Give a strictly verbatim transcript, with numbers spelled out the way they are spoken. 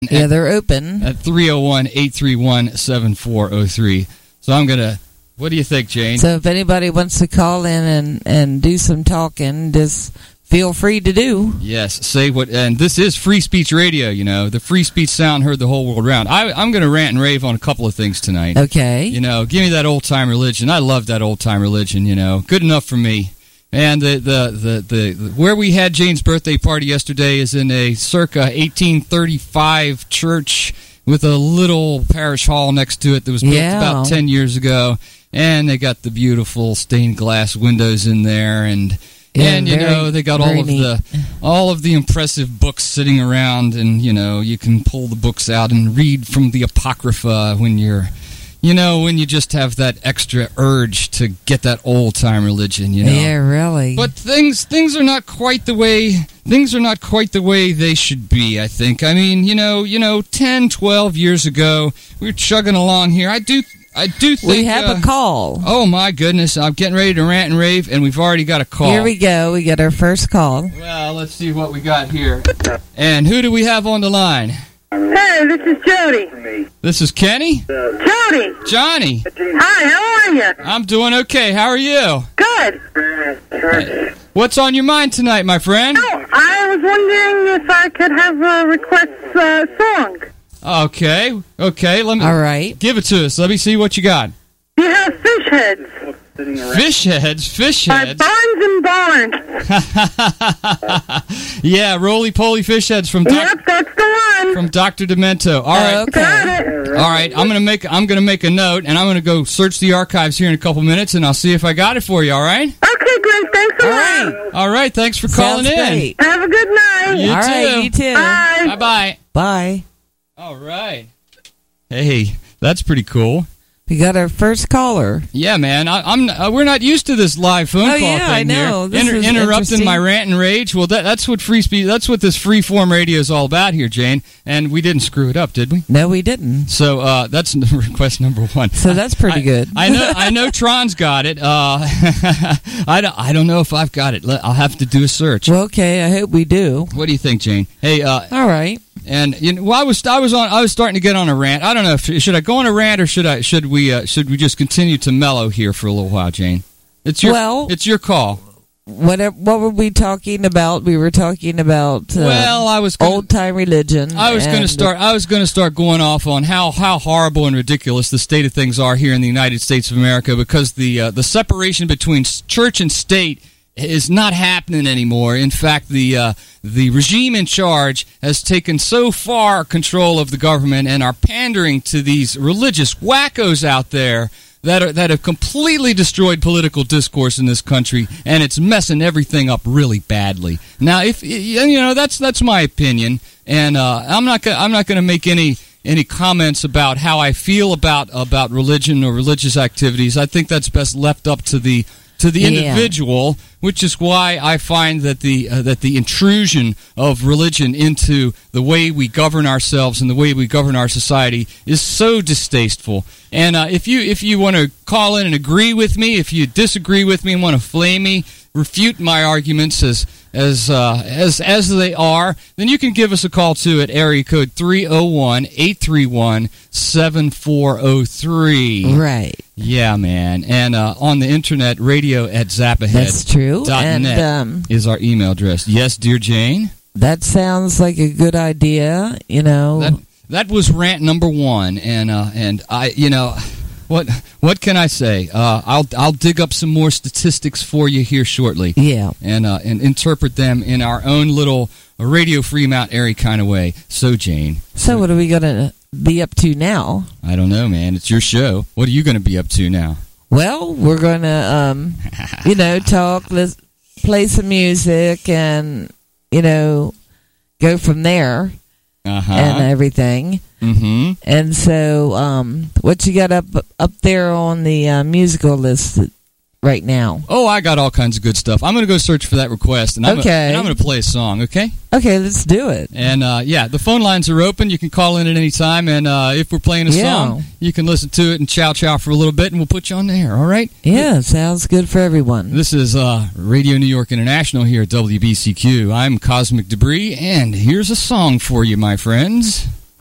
Yeah, they're open. At three oh one, eight three one, seven four oh three. So I'm going to, what do you think, Jane? So if anybody wants to call in and, and do some talking, just feel free to do. Yes, say what, and this is free speech radio, you know. The free speech sound heard the whole world round. I, I'm going to rant and rave on a couple of things tonight. Okay. You know, give me that old-time religion. I love that old-time religion, you know. Good enough for me. And the, the, the, the, the where we had Jane's birthday party yesterday is in a circa eighteen thirty-five church with a little parish hall next to it that was built Yeah. about ten years ago. And they got the beautiful stained glass windows in there, and Yeah, and you very- know they got all very of neat. the all of the impressive books sitting around, and you know you can pull the books out and read from the Apocrypha when you're, you know, when you just have that extra urge to get that old time religion, you know. Yeah, really. But things things are not quite the way things are not quite the way they should be, I think. I mean, you know, you know, ten, twelve years ago, we were chugging along here. I do I do think we have uh, a call. Oh my goodness, I'm getting ready to rant and rave, and we've already got a call. Here we go. We got our first call. Well, let's see what we got here. And who do we have on the line? Hey, this is Jody. This is Kenny? Jody. Johnny. Hi, how are you? I'm doing okay. How are you? Good. What's on your mind tonight, my friend? Oh, I was wondering if I could have a request uh, song. Okay, okay. Let me All right. give it to us. Let me see what you got. You have Fish Heads Fish heads, fish by heads. Barnes and Barnes. Yeah, roly poly fish heads from doc- Yep, that's the one. from Doctor Demento. All right, Okay. Got it. all right. I'm gonna make I'm gonna make a note, and I'm gonna go search the archives here in a couple minutes, and I'll see if I got it for you. All right. Okay, great. Thanks a All lot. right. All right. Thanks for calling Sounds in. great. Have a good night. You All too. right, you too. Bye. Bye bye. Bye. All right. Hey, that's pretty cool. We got our first caller. Yeah, man. I, I'm. Uh, we're not used to this live phone Oh, call yeah, thing I know. here. This Inter- is interrupting interesting. my rant and rage. Well, that, that's what free speech. That's what this free form radio is all about here, Jane. And we didn't screw it up, did we? No, we didn't. So uh, that's request number one. So that's pretty I, good. I know. I know. Tron's got it. Uh, I don't. I don't know if I've got it. Let- I'll have to do a search. Well, okay, I hope we do. What do you think, Jane? Hey. Uh, All right. And you know, well, I was I was on I was starting to get on a rant. I don't know if should I go on a rant or should I should we uh, should we just continue to mellow here for a little while, Jane? It's your Well- it's your call. Whatever. What were we talking about? We were talking about uh, Well, I was gonna, old time religion. I was going to and- start I was going to start going off on how, how horrible and ridiculous the state of things are here in the United States of America, because the uh, the separation between s- church and state is not happening anymore. In fact, the uh, the regime in charge has taken so far control of the government and are pandering to these religious wackos out there that are, that have completely destroyed political discourse in this country, and it's messing everything up really badly. Now, if you know, that's that's my opinion, and uh, I'm not gonna, I'm not going to make any any comments about how I feel about about religion or religious activities. I think that's best left up to the to the Yeah. individual, which is why I find that the uh, that the intrusion of religion into the way we govern ourselves and the way we govern our society is so distasteful. And uh, if you if you want to call in and agree with me, if you disagree with me and want to flame me, refute my arguments as as uh, as as they are, then you can give us a call too at area code three oh one, eight three one, seven four oh three. Right. Yeah, man. And uh, on the internet, radio at zappahead That's true. dot And net um, is our email address. Yes, dear Jane? that sounds like a good idea. You know. That that was rant number one, and uh, and I, you know, what what can I say? Uh, I'll I'll dig up some more statistics for you here shortly, yeah. and uh, and interpret them in our own little Radio Fremont area kind of way. So, Jane. So what are we gonna be up to now? I don't know, man. It's your show. What are you going to be up to now? Well, we're gonna, um, you know, talk, let's play some music, and you know, go from there Uh-huh. and everything. Mm-hmm. And so, um, what you got up up there on the uh, musical list right now? Oh, I got all kinds of good stuff. I'm going to go search for that request, and I'm Okay. gonna, and I'm going to play a song, okay? Okay, let's do it. And, uh, yeah, the phone lines are open. You can call in at any time, and uh, if we're playing a Yeah. song, you can listen to it and chow-chow for a little bit, and we'll put you on the air, all right? Yeah, sounds good for everyone. This is uh, Radio New York International here at W B C Q. I'm Cosmic Debris, and here's a song for you, my friends.